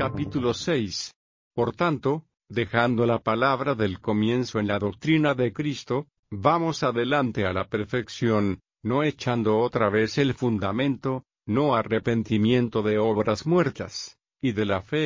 Capítulo 6. Por tanto, dejando la palabra del comienzo en la doctrina de Cristo, vamos adelante a la perfección, no echando otra vez el fundamento, no arrepentimiento de obras muertas, y de la fe